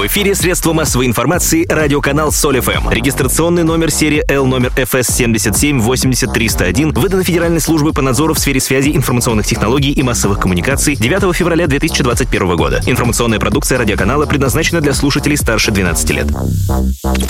В эфире средства массовой информации радиоканал Соль ФМ. Регистрационный номер серии L номер ФС 7780301 выдан Федеральной службой по надзору в сфере связи, информационных технологий и массовых коммуникаций 9 февраля 2021 года. Информационная продукция радиоканала предназначена для слушателей старше 12 лет.